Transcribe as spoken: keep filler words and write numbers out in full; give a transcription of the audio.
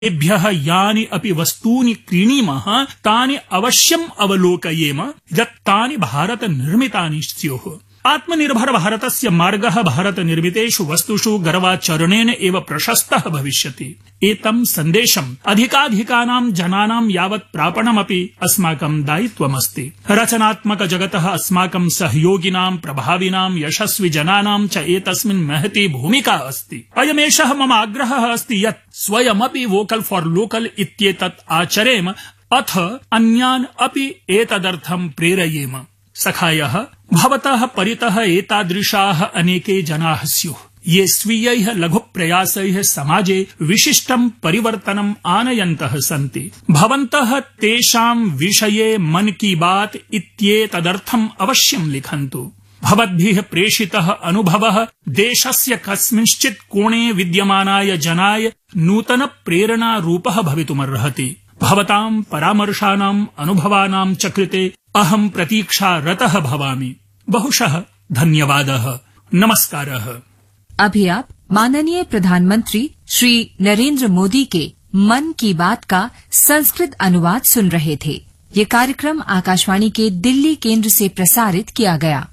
एभ्यः यानि अपि वस्तूनि क्रीणीमः तानि अवश्यम् अवलोकयेम यत् तानि भारत निर्मितानि स्युः। आत्मनिर्भर भारतस्य मार्गः भारत निर्मितेषु वस्तुषु गर्वाचरणेन एव प्रशस्तः भविष्यति। एतं सन्देशम् अधिकाधिकानां जनानां यावत् प्रापणमपि अस्माकं दायित्वमस्ति। रचनात्मक जगतः अस्माकं सहयोगिनां प्रभाविनां यशस्वि जनानां च एतस्मिन् महती भूमिका अस्ति। अयमेषः मम आग्रहः अस्ति यत् स्वयमपि वोकल फॉर लोकल इत्येतत् आचरेम अथ अन्यान् अपि एतदर्थं प्रेरयेम। सखायः भवतः परितः एतादृशाः अनेके जनाः स्युः ये स्वीयैः लघुप्रयासैः समाजे विशिष्टं परिवर्तनम् आनयन्तः सन्ति। भवन्तः तेषां विषये मन की बात इत्येतदर्थम् अवश्यं लिखन्तु। भवद्भिः प्रेषितः अनुभवः देशस्य कस्मिंश्चित् कोणे विद्यमानाय जनाय नूतन प्रेरणारूपः भवितुमर्हति। भवतां परामर्शानाम् अनुभवानां च कृते अहं प्रतीक्षारतः भवामि। बहुशः धन्यवादः। नमस्कारः। अभी आप माननीय प्रधानमंत्री श्री नरेंद्र मोदी के मन की बात का संस्कृत अनुवाद सुन रहे थे। ये कार्यक्रम आकाशवाणी के दिल्ली केंद्र से प्रसारित किया गया।